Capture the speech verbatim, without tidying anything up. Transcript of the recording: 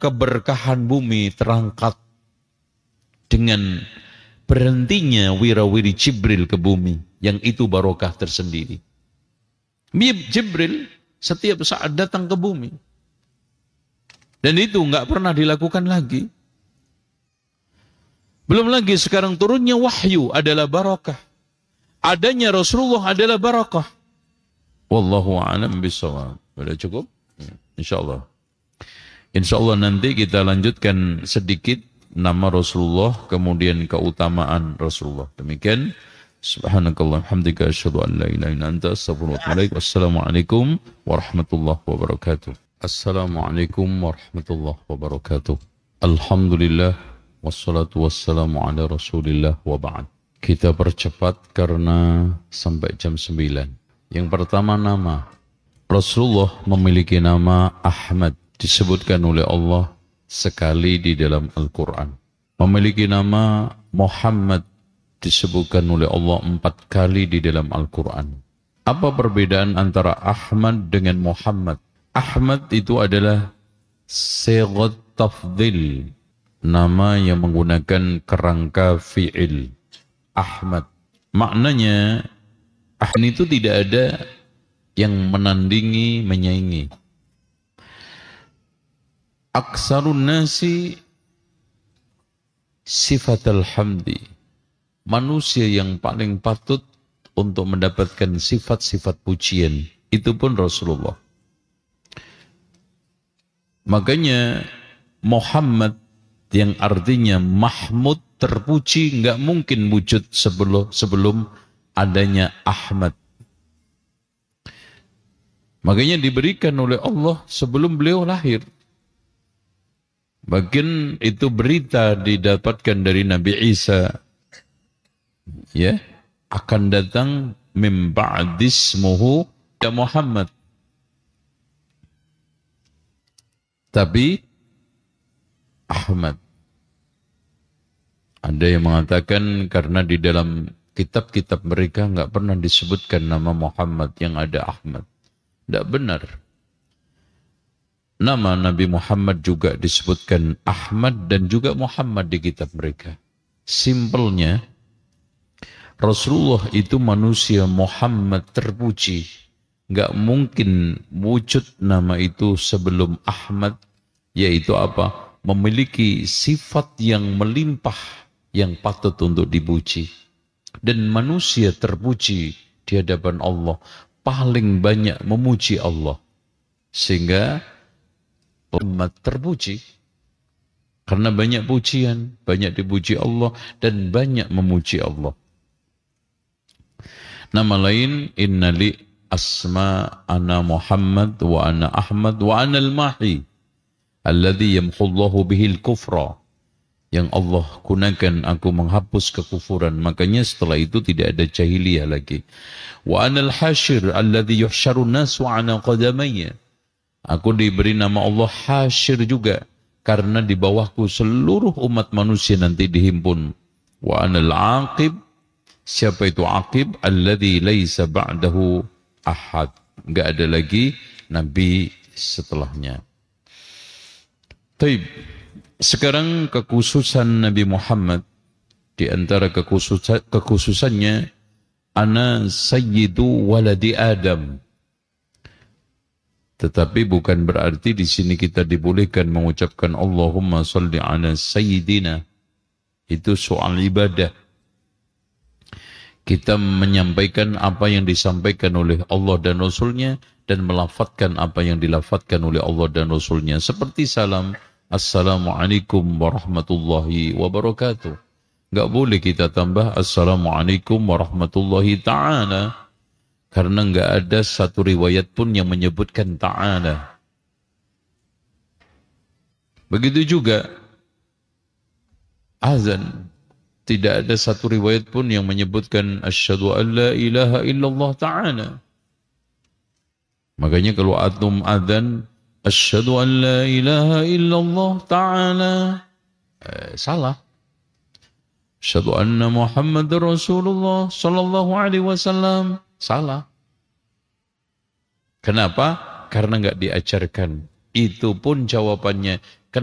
keberkahan bumi terangkat dengan berhentinya wirawiri Jibril ke bumi, yang itu barokah tersendiri. Jibril setiap saat datang ke bumi, dan itu nggak pernah dilakukan lagi. Belum lagi sekarang turunnya wahyu adalah barakah, adanya Rasulullah adalah barakah. Wallahu a'lam bishawab. Sudah cukup? Insyaallah. Insyaallah nanti kita lanjutkan sedikit nama Rasulullah, kemudian keutamaan Rasulullah. Demikian. Subhanakallah hamdika asyhadu an la ilaha illa anta astaghfiruka wa atubu ilaik. Wassalamualaikum warahmatullahi wabarakatuh. Assalamualaikum warahmatullahi wabarakatuh. Alhamdulillah wassalatu wassalamu ala Rasulillah wa ba'd. Kita percepat karena sampai jam sembilan. Yang pertama, nama. Rasulullah memiliki nama Ahmad, disebutkan oleh Allah sekali di dalam Al-Quran. Memiliki nama Muhammad, disebutkan oleh Allah empat kali di dalam Al-Quran. Apa perbedaan antara Ahmad dengan Muhammad? Ahmad itu adalah sighat tafdhil, nama yang menggunakan kerangka fi'il. Ahmad. Maknanya, Ahmad itu tidak ada yang menandingi, menyaingi. Aksarun nasi sifatul hamdi. Manusia yang paling patut untuk mendapatkan sifat-sifat pujian, itu pun Rasulullah. Makanya Muhammad yang artinya Mahmud, terpuji, nggak mungkin wujud sebelum sebelum adanya Ahmad. Makanya diberikan oleh Allah sebelum beliau lahir. Bagian itu berita didapatkan dari Nabi Isa, ya, akan datang min ba'dismuhu ya Muhammad. Tapi Ahmad. Ada yang mengatakan karena di dalam kitab-kitab mereka enggak pernah disebutkan nama Muhammad, yang ada Ahmad. Tidak benar. Nama Nabi Muhammad juga disebutkan Ahmad dan juga Muhammad di kitab mereka. Simpelnya, Rasulullah itu manusia Muhammad terpuji. Enggak mungkin wujud nama itu sebelum Ahmad, yaitu apa? Memiliki sifat yang melimpah, yang patut untuk dipuji. Dan manusia terpuji di hadapan Allah paling banyak memuji Allah. Sehingga umat terpuji. Karena banyak pujian, banyak dipuji Allah dan banyak memuji Allah. Nama lain, innali asma ana Muhammad wa ana Ahmad wa ana al-mahi alladhi yamhullahu bihil kufra. Yang Allah gunakan aku menghapus kekufuran. Makanya setelah itu tidak ada jahiliyah lagi. Wa ana al-hashir alladhi yuhsyarun nas wa ana qadamayya. Aku diberi nama Allah Hashir juga, karena di bawahku seluruh umat manusia nanti dihimpun. Wa ana al-aqib. Siapa itu aqib? Alladhi laysa ba'dahu ahad. Enggak ada lagi nabi setelahnya. Taib. Sekarang kekhususan Nabi Muhammad, di antara kekhususan, kekhususannya, ana sayyidu waladi Adam. Tetapi bukan berarti di sini kita dibolehkan mengucapkan Allahumma salli ala sayyidina. Itu soal ibadah. Kita menyampaikan apa yang disampaikan oleh Allah dan Rasulnya, dan melafadzkan apa yang dilafadzkan oleh Allah dan Rasulnya. Seperti salam, Assalamualaikum warahmatullahi wabarakatuh. Enggak boleh kita tambah Assalamualaikum warahmatullahi ta'ala. Karena enggak ada satu riwayat pun yang menyebutkan ta'ala. Begitu juga azan. Tidak ada satu riwayat pun yang menyebutkan asyhadu an la ilaha illallah ta'ala. Makanya kalau antum azan asyhadu an la ilaha illallah ta'ala, eh, salah. Asyhadu anna Muhammadar Rasulullah sallallahu alaihi wasallam, salah. Kenapa? Karena enggak diajarkan. Itu pun jawabannya